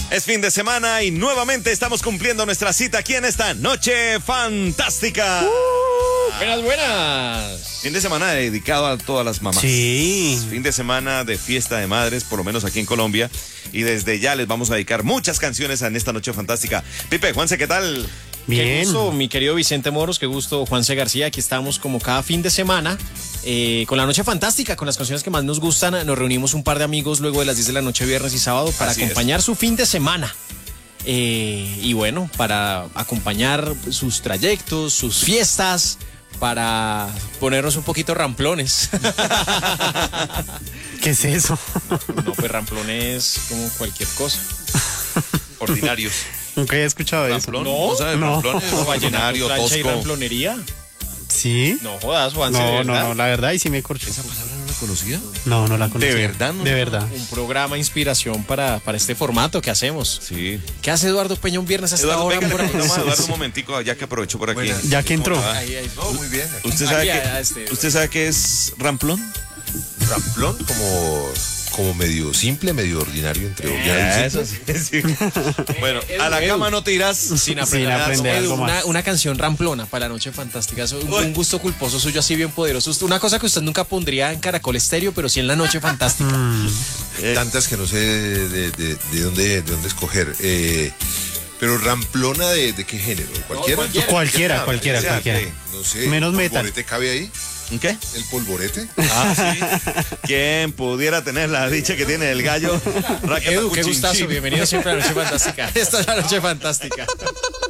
Es fin de semana y nuevamente estamos cumpliendo nuestra cita aquí en esta Noche Fantástica. Buenas, buenas. Fin de semana dedicado a todas las mamás. Sí. Fin de semana de fiesta de madres, por lo menos aquí en Colombia. Y desde ya les vamos a dedicar muchas canciones en esta Noche Fantástica. Pipe, Juanse, ¿qué tal? Bien. Qué gusto, mi querido Vicente Moros, qué gusto, Juanse García. Aquí estamos como cada fin de semana con la Noche Fantástica, con las canciones que más nos gustan. Nos reunimos un par de amigos luego de las 10 de la noche, viernes y sábado, para acompañar su fin de semana. Y bueno, para acompañar sus trayectos, sus fiestas, para ponernos un poquito ramplones. ¿Qué es eso? No, pues ramplones como cualquier cosa. Ordinarios. Nunca he escuchado eso. ¿Ramplón? No, ¿Sabes? no. Ramplón es ordinario, Plancha y tosco. ramplonería. ¿Sí? No jodas, Juanse, de No, verdad. no, la verdad, y sí me corché. ¿Esa palabra no la conocía? No, no la conocía. ¿De verdad no? De verdad. Un programa inspiración para este formato que hacemos. Sí. ¿Qué hace Eduardo Peña un viernes hasta Eduardo, ahora? venga, por le ahí? preguntamos a Eduardo un momentico, ya que aprovecho por aquí. Ya que entró. Ahí, ahí. No, muy bien. ¿Usted sabe, Ahí, ¿Usted sabe qué es ramplón? Ramplón como medio simple, medio ordinario, entre ordinario y Eso simple. sí, sí. Bueno, a la Edu. cama no te irás Sin aprender, aprender Edu, algo más. una canción ramplona para la noche fantástica. Es un gusto culposo suyo, así bien poderoso. Una cosa que usted nunca pondría en Caracol Estéreo, pero sí en la noche fantástica. Tantas que no sé de dónde escoger. Pero ramplona de qué género, cualquiera. Cualquiera. No sé. Menos ¿El metal. polvorete cabe ahí? ¿Qué? ¿El polvorete? Ah, sí. ¿Quién pudiera tener la dicha que tiene el gallo? Edu, qué Raquetacuchinchín. gustazo. Bienvenido siempre a la noche fantástica. Esta es la noche fantástica.